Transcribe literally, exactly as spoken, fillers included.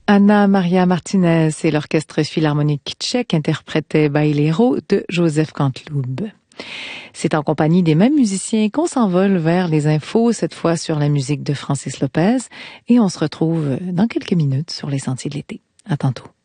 Anna Maria Martinez et l'orchestre philharmonique tchèque interprétaient Bailero de Joseph Canteloube. C'est en compagnie des mêmes musiciens qu'on s'envole vers les infos, cette fois sur la musique de Francis Lopez, et on se retrouve dans quelques minutes sur les sentiers de l'été. À tantôt.